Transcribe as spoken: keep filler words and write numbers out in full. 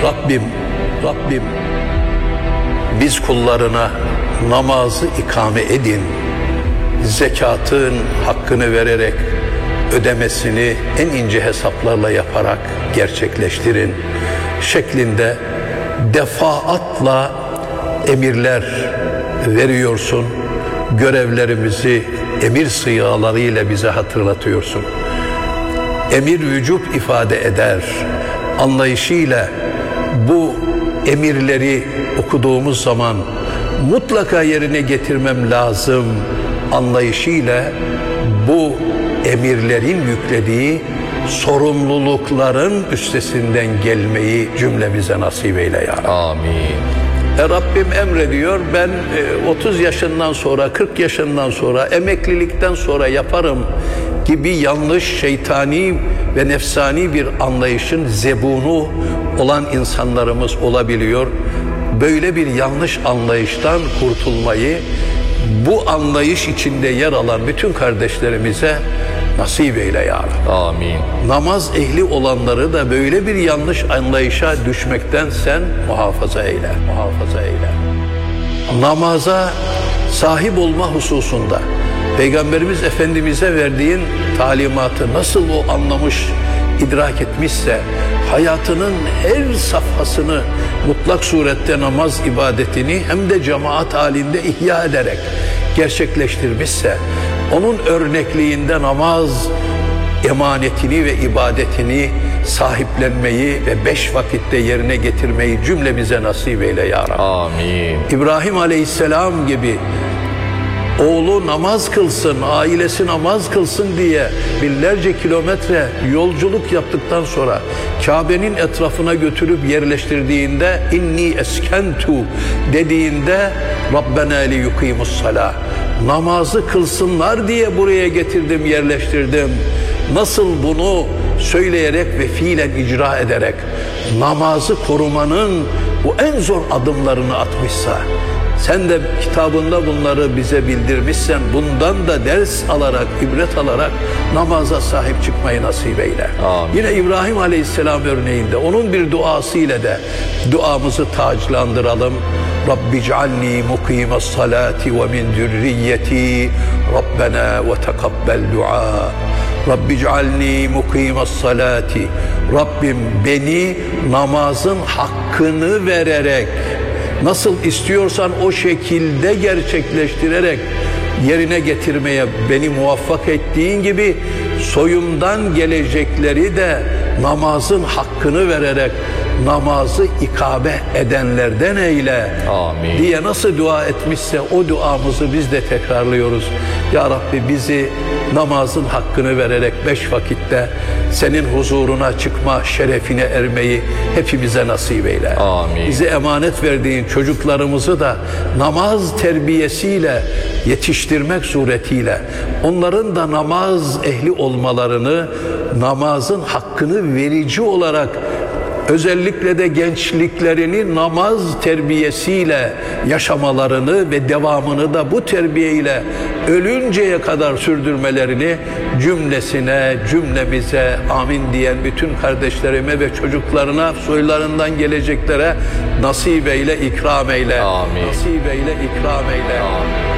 Rabbim, Rabbim biz kullarına namazı ikame edin, zekatın hakkını vererek ödemesini en ince hesaplarla yaparak gerçekleştirin şeklinde defaatla emirler veriyorsun. Görevlerimizi emir sıyalarıyla bize hatırlatıyorsun. Emir vücub ifade eder anlayışıyla bu emirleri okuduğumuz zaman mutlaka yerine getirmem lazım anlayışıyla bu emirlerin yüklediği sorumlulukların üstesinden gelmeyi cümlemize nasip eyle ya Rabbi. Amin. E Rabbim emrediyor, ben otuz yaşından sonra, kırk yaşından sonra, emeklilikten sonra yaparım gibi yanlış, şeytani ve nefsani bir anlayışın zebunu olan insanlarımız olabiliyor. Böyle bir yanlış anlayıştan kurtulmayı bu anlayış içinde yer alan bütün kardeşlerimize nasip eyle ya Rabbi. Amin. Namaz ehli olanları da böyle bir yanlış anlayışa düşmekten sen muhafaza eyle, muhafaza eyle. Namaza sahip olma hususunda Peygamberimiz Efendimiz'e verdiğin talimatı nasıl o anlamış, idrak etmişse, hayatının her safhasını mutlak surette namaz ibadetini hem de cemaat halinde ihya ederek gerçekleştirmişse, onun örnekliğinde namaz emanetini ve ibadetini sahiplenmeyi ve beş vakitte yerine getirmeyi cümlemize nasip eyle ya Rabbi. Amin. İbrahim Aleyhisselam gibi oğlu namaz kılsın, ailesi namaz kılsın diye binlerce kilometre yolculuk yaptıktan sonra Kabe'nin etrafına götürüp yerleştirdiğinde inni eskentu dediğinde Rabbena li yukimus salah, namazı kılsınlar diye buraya getirdim, yerleştirdim. Nasıl bunu söyleyerek ve fiilen icra ederek namazı korumanın bu en zor adımlarını atmışsa, sen de kitabında bunları bize bildirmişsen, bundan da ders alarak, ibret alarak namaza sahip çıkmayı nasip eyle. Amin. Yine İbrahim Aleyhisselam örneğinde onun bir duası ile de duamızı taclandıralım. Rabbi cealni mukimes salati ve min zürriyeti Rabbena ve tekabbel dua. Rabbi cealni mukimes salati. Rabbim beni namazın hakkını vererek, nasıl istiyorsan o şekilde gerçekleştirerek yerine getirmeye beni muvaffak ettiğin gibi soyumdan gelecekleri de namazın hakkını vererek namazı ikabe edenlerden eyle. Amin. Diye nasıl dua etmişse o duamızı biz de tekrarlıyoruz. Ya Rabbi bizi namazın hakkını vererek beş vakitte senin huzuruna çıkma şerefine ermeyi hepimize nasip eyle. Amin. Bize emanet verdiğin çocuklarımızı da namaz terbiyesiyle yetiştirmek suretiyle onların da namaz ehli olmalarını, namazın hakkını verici olarak, özellikle de gençliklerini namaz terbiyesiyle yaşamalarını ve devamını da bu terbiyeyle ölünceye kadar sürdürmelerini cümlesine, cümlemize amin diyen bütün kardeşlerime ve çocuklarına, soylarından geleceklere nasip eyle, ikram eyle. Amin. Nasip eyle, ikram eyle. Amin.